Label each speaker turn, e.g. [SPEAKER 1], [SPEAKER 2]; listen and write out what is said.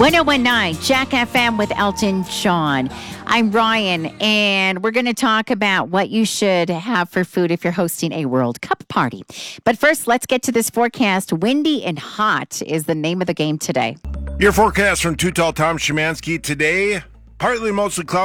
[SPEAKER 1] 1019 Jack FM with Elton John. I'm Ryan, and we're going to talk about what you should have for food if you're hosting a World Cup party. But first, let's get to this forecast. Windy and hot is the name of the game today.
[SPEAKER 2] Your forecast from Too Tall Tom Szymanski today. Partly mostly cloudy.